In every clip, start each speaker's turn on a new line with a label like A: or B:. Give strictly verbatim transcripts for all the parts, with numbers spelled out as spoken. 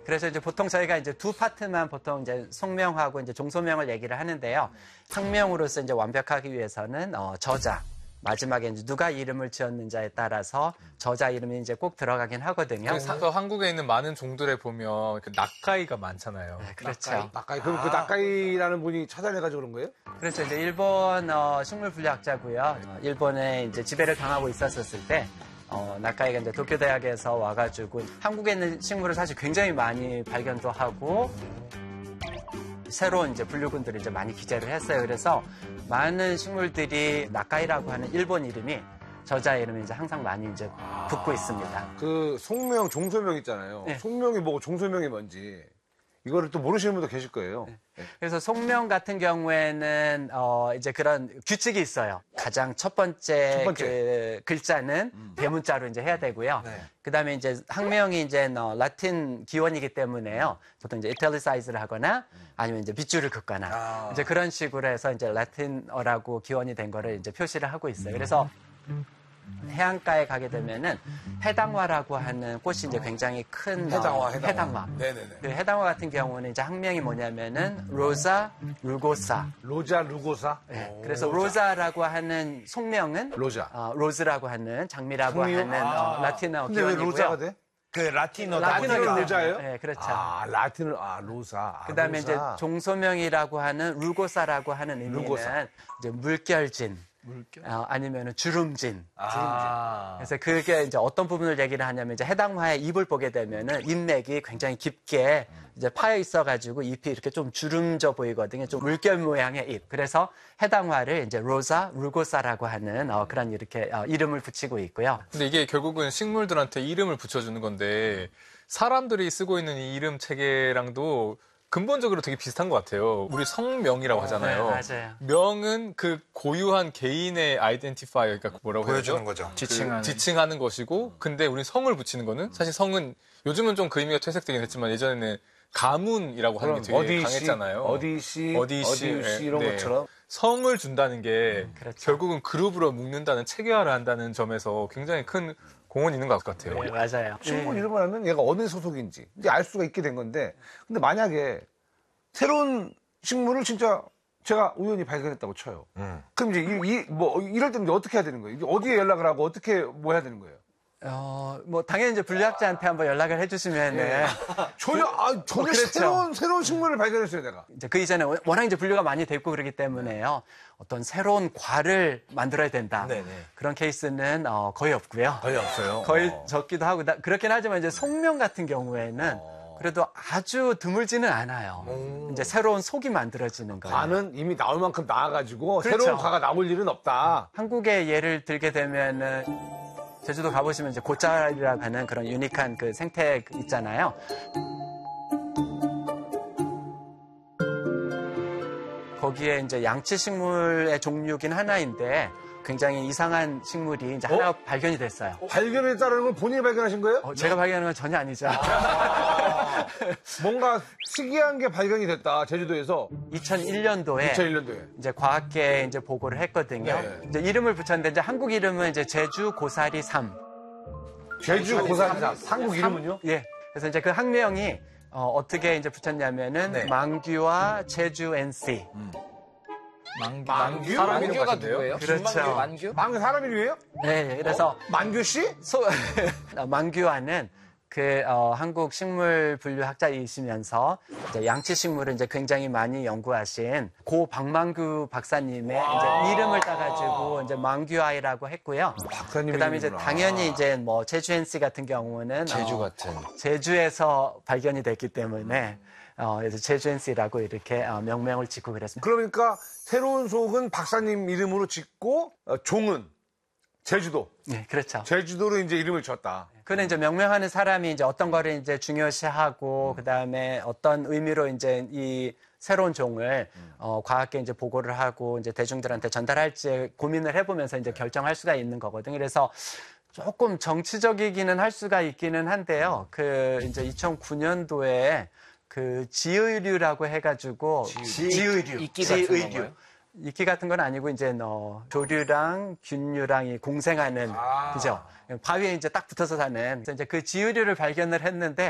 A: 그래서 이제 보통 저희가 이제 두 파트만 보통 이제 속명하고 이제 종소명을 얘기를 하는데요. 학명으로서 이제 완벽하기 위해서는 어, 저자. 마지막에 이제 누가 이름을 지었는지에 따라서 저자 이름이 이제 꼭 들어가긴 하거든요.
B: 그래서 한국에 있는 많은 종들에 보면 그 낙가이가 많잖아요.
A: 네, 그렇죠.
C: 낙가이. 낙가이. 그럼 아. 그 낙가이라는 분이 찾아내가지고 그런 거예요?
A: 그렇죠. 이제 일본 어, 식물 분류학자고요. 어, 일본에 이제 지배를 당하고 있었을 때 어, 낙가이가 이제 도쿄 대학에서 와가지고 한국에 있는 식물을 사실 굉장히 많이 발견도 하고 새로운 이제 분류군들을 이제 많이 기재를 했어요. 그래서 많은 식물들이 낙가이라고 하는 일본 이름이 저자 이름이 이제 항상 많이 이제 붙고 있습니다.
C: 그 속명, 종소명 있잖아요.
A: 네.
C: 속명이 뭐고 종소명이 뭔지 이거를 또 모르시는 분도 계실 거예요.
A: 네. 그래서 속명 같은 경우에는 어 이제 그런 규칙이 있어요. 가장 첫 번째,
C: 첫 번째.
A: 그 글자는 음. 대문자로 이제 해야 되고요. 네. 그다음에 이제 학명이 이제 어, 라틴 기원이기 때문에요. 보통 이제 이탈리사이즈를 하거나 아니면 이제 빗줄을 긋거나 아. 이제 그런 식으로 해서 이제 라틴어라고 기원이 된 거를 이제 표시를 하고 있어요. 그래서 해안가에 가게 되면은 해당화라고 하는 꽃이 이제 굉장히 큰
C: 해당화,
A: 어,
C: 해당화.
A: 해당화.
C: 네네네.
A: 그 해당화 같은 경우는 이제 학명이 뭐냐면은 로자 루고사.
C: 로자 루고사.
A: 네,
C: 오,
A: 그래서
C: 로자.
A: 로자라고 하는 속명은
C: 로자.
A: 어, 로즈라고 하는 장미라고
C: 성이요?
A: 하는
C: 아.
A: 어, 라틴어
C: 근데 왜
A: 기원이고요.
C: 로자가 돼?
D: 그 라틴어
C: 라틴어로
D: 나니까.
C: 로자예요?
A: 네, 그렇죠.
C: 아, 라틴을 아 로사. 아,
A: 그다음에
C: 로사.
A: 이제 종소명이라고 하는 루고사라고 하는 의미는
C: 루고사.
A: 이제 물결진.
D: 물결?
A: 어, 아니면 주름진.
D: 아.
A: 그래서 그게 이제 어떤 부분을 얘기를 하냐면 이제 해당화의 잎을 보게 되면은 잎맥이 굉장히 깊게 이제 파여 있어가지고 잎이 이렇게 좀 주름져 보이거든요. 좀 물결 모양의 잎. 그래서 해당화를 이제 로자 루고사라고 하는 어, 그런 이렇게 어, 이름을 붙이고 있고요.
B: 근데 이게 결국은 식물들한테 이름을 붙여주는 건데 사람들이 쓰고 있는 이 이름 체계랑도 근본적으로 되게 비슷한 것 같아요. 우리 성명이라고 하잖아요.
A: 네, 맞아요.
B: 명은 그 고유한 개인의 아이덴티파이어, 그러니까 뭐라고
D: 보여주는
B: 해야죠?
D: 거죠.
B: 그
E: 지칭하는.
B: 지칭하는 것이고, 근데 우리 성을 붙이는 거는 사실 성은 요즘은 좀 그 의미가 퇴색되긴 했지만 예전에는 가문이라고 하는 게 되게
C: 어디 씨,
B: 강했잖아요.
C: 어디 씨,
B: 어디 씨,
C: 어디 씨 이런
B: 네.
C: 것처럼.
B: 성을 준다는 게
A: 그렇죠.
B: 결국은 그룹으로 묶는다는 체계화를 한다는 점에서 굉장히 큰 공헌이 있는 것 같아요.
A: 네, 맞아요.
C: 친구
A: 네.
C: 이름을 하면 얘가 어느 소속인지 이제 알 수가 있게 된 건데, 근데 만약에 새로운 식물을 진짜 제가 우연히 발견했다고 쳐요.
D: 음.
C: 그럼 이제 이, 이, 뭐 이럴 때는 어떻게 해야 되는 거예요? 이게 어디에 연락을 하고 어떻게 뭐 해야 되는 거예요?
A: 어, 뭐 당연히 이제 분류학자한테 한번 연락을 해주시면은
C: 전혀 아 전혀
A: 그렇죠.
C: 새로운 새로운 식물을 발견했어요, 내가.
A: 이제 그 이전에 워낙 이제 분류가 많이 됐고 그러기 때문에요. 어떤 새로운 과를 만들어야 된다.
D: 네네.
A: 그런 케이스는 어, 거의 없고요.
D: 거의 없어요.
A: 거의
D: 어.
A: 적기도 하고 나- 그렇긴 하지만 이제 속명 같은 경우에는 그래도 아주 드물지는 않아요. 이제 새로운 속이 만들어지는 거예요.
C: 과는 이미 나올 만큼 나와가지고
A: 그렇죠.
C: 새로운 과가 나올 일은 없다.
A: 한국의 예를 들게 되면은 제주도 가보시면 이제 고짜리라고 하는 그런 유니크한 그 생태 있잖아요. 거기에 이제 양치식물의 종류긴 하나인데 굉장히 이상한 식물이 이제 하나 발견이 됐어요.
C: 발견했다는 걸 본인이 발견하신 거예요?
A: 어, 제가 발견한 건 전혀 아니죠.
C: 뭔가 특이한 게 발견이 됐다, 제주도에서.
A: 이천일 년도에
C: 이천일 년도에.
A: 이제 과학계에 이제 보고를 했거든요.
C: 네.
A: 이제 이름을 붙였는데 이제 한국 이름은 이제 제주 고사리 삼.
C: 제주 고사리사. 한국 이름은요?
A: 예. 그래서 이제 그 학명이 어, 떻게 이제 붙였냐면은
D: 네.
A: 망규와 제주 엔씨.
E: 만규.
C: 만규?
E: 만규가
B: 같은데요?
E: 누구예요?
A: 그렇죠.
E: 김만규? 만규?
C: 망 사람 이름이에요?
A: 예, 예. 그래서
C: 만규 씨?
A: 소, 어, 망규와는 그 어, 한국 식물 분류 학자이시면서 이제 양치 식물을 이제 굉장히 많이 연구하신 고 박망규 박사님의 이제 이름을 따가지고 이제 망규아이라고 했고요.
C: 박사님
A: 그다음에 이제
C: 이름이구나.
A: 당연히 이제 뭐 제주 엔씨 같은 경우는
D: 제주
A: 어,
D: 같은.
A: 제주에서 발견이 됐기 때문에 어, 그래서 제주 엔씨라고 이렇게 어, 명명을 짓고 그랬습니다.
C: 그러니까 새로운 속은 박사님 이름으로 짓고 어, 종은 제주도.
A: 네, 그렇죠.
C: 제주도로 이제 이름을 지었다.
A: 그는 이제 명명하는 사람이 이제 어떤 거를 이제 중요시하고 그다음에 어떤 의미로 이제 이 새로운 종을 어, 과학계 이제 보고를 하고 이제 대중들한테 전달할지 고민을 해보면서 이제 결정할 수가 있는 거거든요. 그래서 조금 정치적이기는 할 수가 있기는 한데요. 그 이제 이천구 년도에 그 지의류라고 해가지고
D: 지의류.
E: 이끼 같은
A: 지의류.
E: 건가요?
A: 이끼 같은 건 아니고 이제 너 조류랑 균류랑이 공생하는
C: 아.
A: 그죠? 바위에 이제 딱 붙어서 사는. 그래서 이제 그 지의류를 발견을 했는데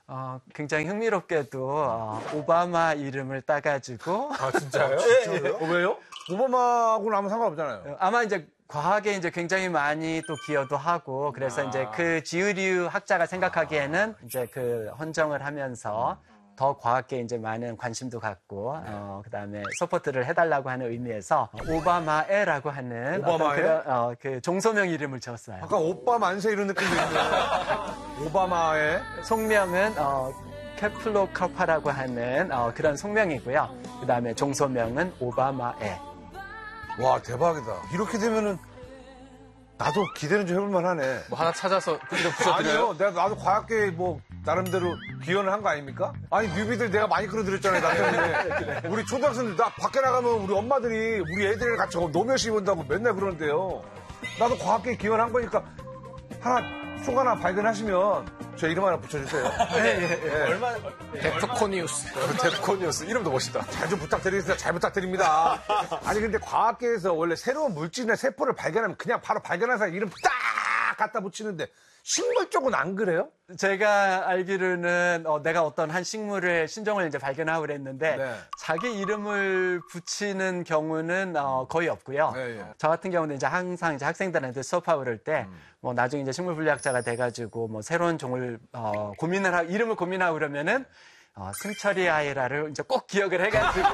A: 어, 굉장히 흥미롭게도 어, 오바마 이름을 따가지고
B: 아, 진짜요?
C: 어, 왜요? 오바마하고는 아무 상관없잖아요.
A: 아마 이제 과학에 이제 굉장히 많이 또 기여도 하고 그래서
C: 아.
A: 이제 그 지으류 학자가 생각하기에는 이제 그 헌정을 하면서 더 과학계에 이제 많은 관심도 갖고 어, 그다음에 서포트를 해달라고 하는 의미에서 오바마에라고 하는 어떤
C: 오바마에?
A: 그런, 어, 그 종소명 이름을 지었어요.
C: 아까 오빠 만세 이런 느낌이 있네요. 오바마의
A: 속명은 어, 케플로카파라고 하는 어, 그런 속명이고요. 그다음에 종소명은 오바마에.
C: 와 대박이다. 이렇게 되면은 나도 기대는 좀 해볼만 하네.
B: 뭐 하나 찾아서 그대로 부셔드려요?
C: 아니요, 내가 나도 과학계에 뭐 나름대로 기여를 한 거 아닙니까? 아니 뉴비들 내가 많이 끌어들였잖아요, 나 때문에. 우리 초등학생들 나 밖에 나가면 우리 엄마들이 우리 애들이랑 같이 노며시 본다고 맨날 그러는데요. 나도 과학계에 기여를 한 거니까 하나 속 하나 발견하시면 저 이름 하나 붙여주세요.
D: 얼마
B: 데프코니우스. 데프코니우스. 이름도 멋있다.
C: 잘 좀 부탁드리겠습니다. 잘 부탁드립니다. 아니 근데 과학계에서 원래 새로운 물질이나 세포를 발견하면 그냥 바로 발견한 사람 이름 딱 갖다 붙이는데 식물 쪽은 안 그래요?
A: 제가 알기로는 어, 내가 어떤 한 식물을 신종을 이제 발견하고 그랬는데
C: 네.
A: 자기 이름을 붙이는 경우는 어, 거의 없고요.
C: 네, 네.
A: 저 같은 경우는 이제 항상 이제 학생들한테 수업하고 그럴 때 뭐 나중에 이제 식물 분리학자가 돼가지고 뭐 새로운 종을 어, 고민을 하고 이름을 고민하고 그러면은 어, 승철이 아이라를 이제 꼭 기억을 해가지고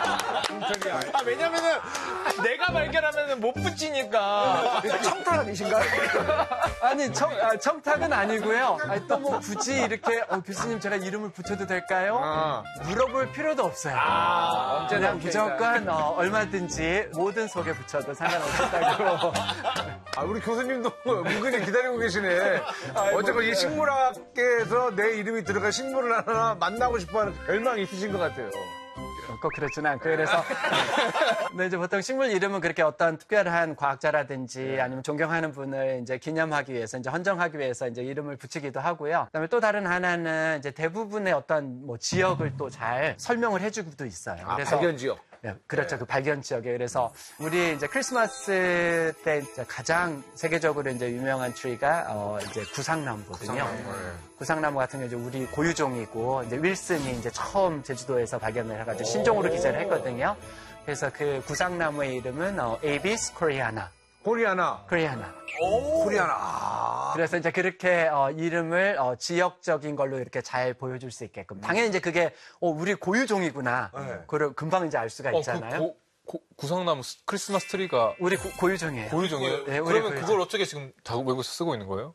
D: 아, 왜냐면은 내가 발견하면은 못 붙이니까.
C: 청탁 아니신가요?
A: 아니 청, 아, 청탁은 아니고요. 또 뭐 굳이 이렇게 어, 교수님 제가 이름을 붙여도 될까요?
C: 아.
A: 물어볼 필요도 없어요.
D: 아,
A: 그냥 무조건 어, 얼마든지 모든 속에 붙여도 상관없다고.
C: 아, 우리 교수님도 은근히 기다리고 계시네. 어쨌건 이 식물학계에서 내 이름이 들어간 식물을 하나 만나고 싶어하는 열망이 있으신 것 같아요.
A: 꼭 그렇지는 않고 그래서 근데 이제 보통 식물 이름은 그렇게 어떤 특별한 과학자라든지 아니면 존경하는 분을 이제 기념하기 위해서 이제 헌정하기 위해서 이제 이름을 붙이기도 하고요. 그다음에 또 다른 하나는 이제 대부분의 어떤 뭐 지역을 또 잘 설명을 해주기도 있어요.
C: 아, 발견 지역.
A: 네, 그렇죠. 그 발견 지역에. 그래서 우리 이제 크리스마스 때 이제 가장 세계적으로 이제 유명한 트리가 어 이제 구상나무거든요. 구상나무 같은 경우 이제 우리 고유종이고 이제 윌슨이 이제 처음 제주도에서 발견을 해가지고 신종으로 기재를 했거든요. 그래서 그 구상나무의 이름은 어, 에이비스 코리아나.
C: 코리아나.
A: 코리아나.
C: 코리아나. 아.
A: 그래서 이제 그렇게 어, 이름을 어, 지역적인 걸로 이렇게 잘 보여줄 수 있게끔. 당연히 이제 그게 어, 우리 고유종이구나.
C: 네.
A: 그걸 금방 이제 알 수가
B: 어,
A: 있잖아요.
B: 그 고, 고, 구상나무 스- 크리스마스 트리가
A: 우리 고, 고유종이에요.
B: 고유종이에요?
A: 네, 우리
B: 그러면
A: 고유종.
B: 그걸 어떻게 지금 다 외국에서 쓰고 있는 거예요?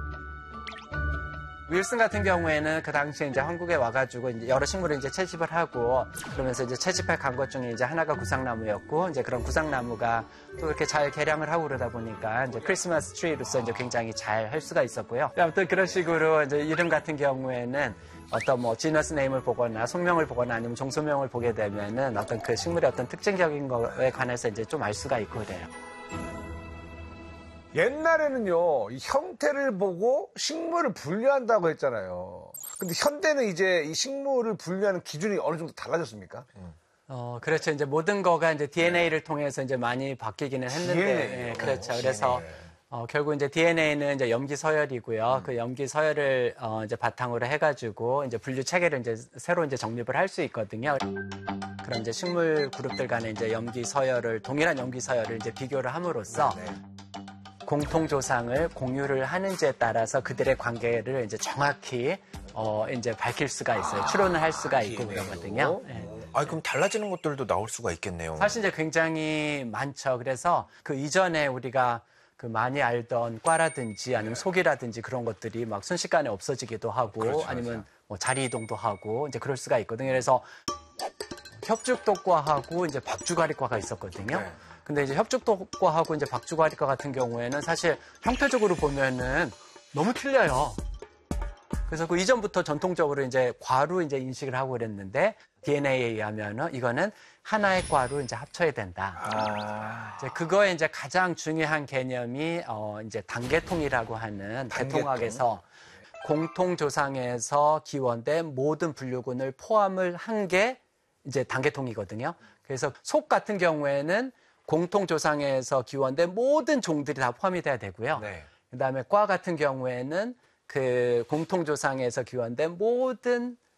A: 윌슨 같은 경우에는 그 당시에 이제 한국에 와가지고 이제 여러 식물을 이제 채집을 하고 그러면서 이제 채집해 간 것 중에 이제 하나가 구상나무였고 이제 그런 구상나무가 또 이렇게 잘 개량을 하고 그러다 보니까 이제 크리스마스 트리로서 이제 굉장히 잘 할 수가 있었고요. 아무튼 그런 식으로 이제 이름 같은 경우에는 어떤 뭐 지너스 네임을 보거나 속명을 보거나 아니면 종소명을 보게 되면은 어떤 그 식물의 어떤 특징적인 거에 관해서 이제 좀 알 수가 있고 그래요.
C: 옛날에는요, 이 형태를 보고 식물을 분류한다고 했잖아요. 근데 현대는 이제 이 식물을 분류하는 기준이 어느 정도 달라졌습니까?
A: 어, 그렇죠. 이제 모든 거가 이제 디엔에이를 통해서 이제 많이 바뀌기는 했는데.
C: 디엔에이.
A: 예, 그렇죠. 그래서, 어, 결국 이제 디엔에이는 이제 염기 서열이고요.
C: 음.
A: 그 염기 서열을, 어, 이제 바탕으로 해가지고 이제 분류 체계를 이제 새로 이제 정립을 할 수 있거든요. 그런 이제 식물 그룹들 간에 이제 염기 서열을, 동일한 염기 서열을 이제 비교를 함으로써
C: 네.
A: 공통조상을 공유를 하는지에 따라서 그들의 관계를 이제 정확히, 어, 이제 밝힐 수가 있어요. 추론을 할 수가 있고 그러거든요. 예.
D: 아, 그럼 달라지는 것들도 나올 수가 있겠네요.
A: 사실 이제 굉장히 많죠. 그래서 그 이전에 우리가 그 많이 알던 과라든지 아니면 속이라든지 그런 것들이 막 순식간에 없어지기도 하고 아니면 뭐 자리 이동도 하고 이제 그럴 수가 있거든요. 그래서 협죽독과하고 이제 박주가리과가 있었거든요.
C: 네.
A: 근데 이제 협죽독과하고 이제 박주가리과 같은 경우에는 사실 형태적으로 보면은 너무 틀려요. 그래서 그 이전부터 전통적으로 이제 과로 이제 인식을 하고 그랬는데 디엔에이에 의하면은 이거는 하나의 과로 이제 합쳐야 된다.
C: 아.
A: 이제 그거에 이제 가장 중요한 개념이 어 이제 단계통이라고 하는 대통학에서 공통 조상에서 기원된 모든 분류군을 포함을 한 게 이제 단계통이거든요. 그래서 속 같은 경우에는 공통 조상에서 기원된 모든 종들이 다 포함이 돼야 되고요.
C: 네.
A: 그다음에 과 같은 경우에는 그 공통조상에서 기원된 모든